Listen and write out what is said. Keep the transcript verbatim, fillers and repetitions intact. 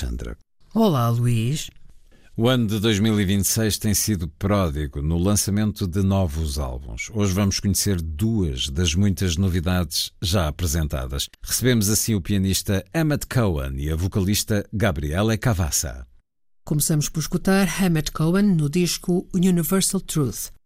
Alexandra. Olá, Luís. O ano de dois mil e vinte e seis tem sido pródigo no lançamento de novos álbuns. Hoje vamos conhecer duas das muitas novidades já apresentadas. Recebemos assim o pianista Hammett Cohen e a vocalista Gabriele Cavassa. Começamos por escutar Hammett Cohen no disco Universal Truth.